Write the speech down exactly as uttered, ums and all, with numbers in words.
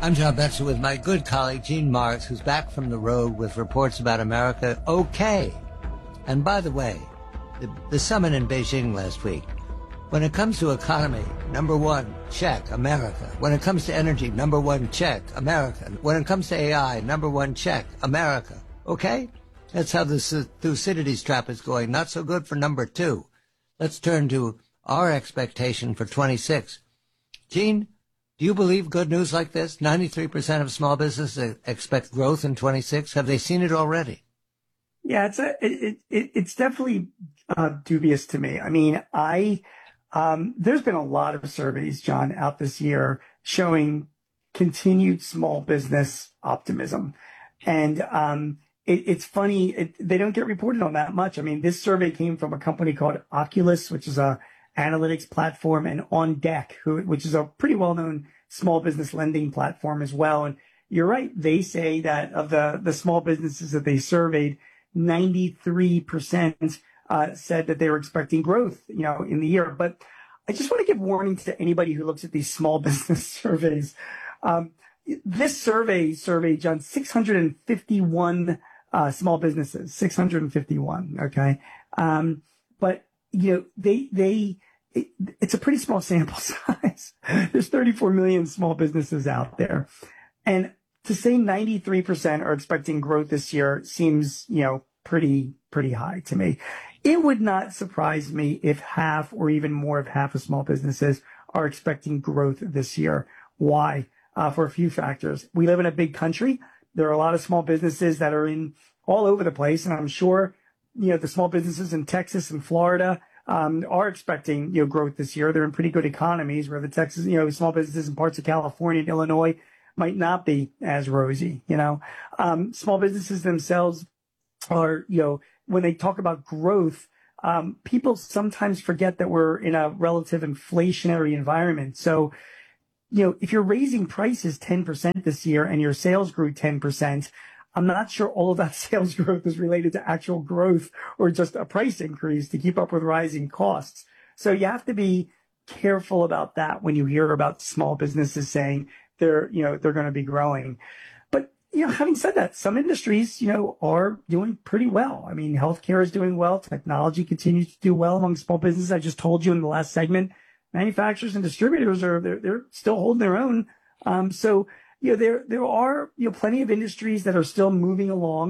I'm John Betzer with my good colleague Gene Marks, who's back from the road with reports about America. Okay. And by the way, the, the summit in Beijing last week, when it comes to economy, number one, check, America. When it comes to energy, number one, check, America. When it comes to A I, number one, check, America. Okay? That's how the Thucydides trap is going. Not so good for number two. Let's turn to our expectation for twenty-six. Gene, do you believe good news like this? ninety-three percent of small businesses expect growth in twenty-six. Have they seen it already? Yeah, it's a, it, it, it's definitely uh, dubious to me. I mean, I um, there's been a lot of surveys, John, out this year showing continued small business optimism, and um, it, it's funny it, they don't get reported on that much. I mean, this survey came from a company called Oculus, which is a analytics platform, and On Deck, who, which is a pretty well-known small business lending platform as well. And you're right. They say that of the, the small businesses that they surveyed, ninety-three percent uh, said that they were expecting growth, you know, in the year. But I just want to give warning to anybody who looks at these small business surveys. Um, this survey surveyed, John, six hundred fifty-one uh, small businesses, six hundred fifty-one. Okay. Um, but you know, they, they, it, it's a pretty small sample size. There's thirty-four million small businesses out there. And to say ninety-three percent are expecting growth this year seems, you know, pretty, pretty high to me. It would not surprise me if half or even more of half of small businesses are expecting growth this year. Why? Uh, for a few factors. We live in a big country. There are a lot of small businesses that are in all over the place. And I'm sure, you know, the small businesses in Texas and Florida um, are expecting, you know, growth this year. They're in pretty good economies, where the Texas, you know, small businesses in parts of California and Illinois might not be as rosy, you know. Um, small businesses themselves are, you know, when they talk about growth, um, people sometimes forget that we're in a relative inflationary environment. So, you know, if you're raising prices ten percent this year and your sales grew ten percent, I'm not sure all of that sales growth is related to actual growth or just a price increase to keep up with rising costs. So you have to be careful about that when you hear about small businesses saying they're, you know, they're going to be growing. But, you know, having said that, some industries, you know, are doing pretty well. I mean, healthcare is doing well. Technology continues to do well among small businesses. I just told you in the last segment, manufacturers and distributors are, they're, they're still holding their own. Um, so, you know, there, there are, you know, plenty of industries that are still moving along.